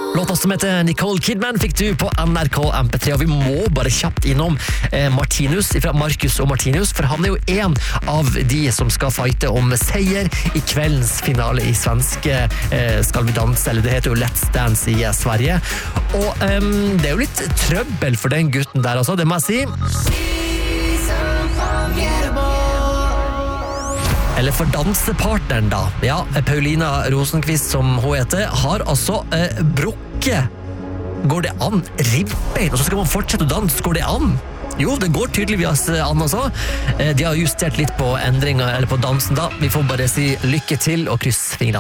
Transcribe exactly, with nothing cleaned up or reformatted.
Låta som heter Nicole Kidman fikk du på N R K M P tre, og vi må bare kjapt innom eh, Martinus fra Marcus og Martinus, for han er jo en av de som skal fighte om seier i kveldens finale i svenske eh, Skal vi danse, eller det heter jo Let's Dance i eh, Sverige. Og eh, det er jo litt trøbbel for den gutten der, altså, det må jeg si. Eller for dansepartneren da. Ja, Paulina Rosenqvist, som hun heter, har altså eh, brukket. Går det an? Ribbein, og så skal man fortsette å danse. Går det an? Jo, det går tydeligvis an også. Eh, de har justert litt på endringer, eller på dansen da. Vi får bare si lykke til og kryss fingrene.